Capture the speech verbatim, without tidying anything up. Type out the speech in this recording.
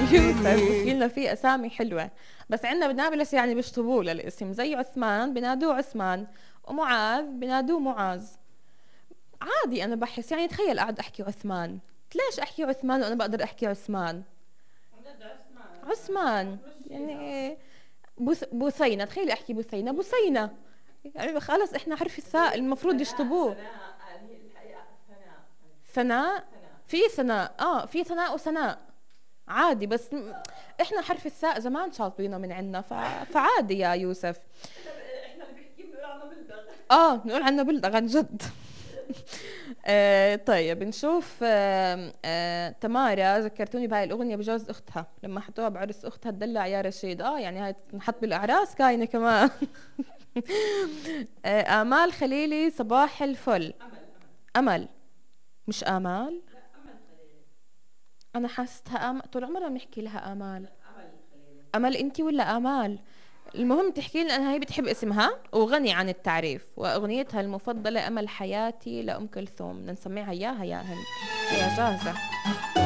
يوسف وفي لنا فيه اسامي حلوه، بس عندنا بنابلس يعني بيشطبوه للاسم، زي عثمان بنادوه عثمان، ومعاذ بنادوه معاذ. عادي انا بحس يعني، تخيل قاعد احكي عثمان، ليش احكي عثمان وانا بقدر احكي عثمان؟ جد عثمان يعني عثمان بتمشيها. يعني. بوس بوسينة، تخيلي احكي بوسينة بوسينة، يعني خلص احنا حرف بس هي الثاء المفروض ثناء يشطبوه. ثناء آه، هي الحقيقة ثناء. ثناء. ثناء. في ثناء، اه في ثناء وثناء عادي، بس م- احنا حرف الثاء زمان شاطبينه من عنا، ف... فعادي يا يوسف. احنا احنا اللي بيحكي بنقول عنه بلدغ. اه نقول عنه بلدغ عن جد. آه طيب نشوف. آه آه تمارا ذكرتوني بهاي الأغنية بجوز أختها لما حطوها بعرس أختها تدلع يا رشيد. اه يعني هاي تنحط بالأعراس كاينة كمان. آه آمال خليلي صباح الفل. امل امل. أمل، مش آمال. لا امل خليلي. أنا حاستها آمال طول عمرنا بنحكي لها آمال. لا امل خليلي. أمل أنتي ولا آمال؟ المهم تحكي لنا أنها هي بتحب اسمها وغني عن التعريف، وأغنيتها المفضلة أمل حياتي لأم كلثوم، بدنا نسمعها إياها يا هند. هي جاهزة.